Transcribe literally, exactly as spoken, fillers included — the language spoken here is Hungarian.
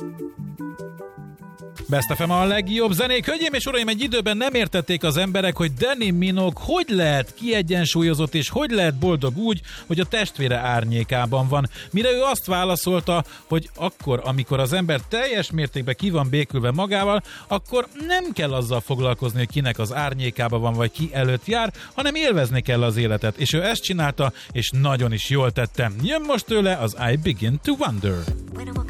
Best ef em a legjobb zenék. Hölgyeim és uraim, egy időben nem értették az emberek, hogy Dannii Minogue hogy lehet kiegyensúlyozott és hogy lehet boldog úgy, hogy a testvére árnyékában van. Mire ő azt válaszolta, hogy akkor, amikor az ember teljes mértékben ki van békülve magával, akkor nem kell azzal foglalkozni, hogy kinek az árnyékában van, vagy ki előtt jár, hanem élvezni kell az életet. És ő ezt csinálta, és nagyon is jól tette. Jön most tőle az I Begin to Wonder.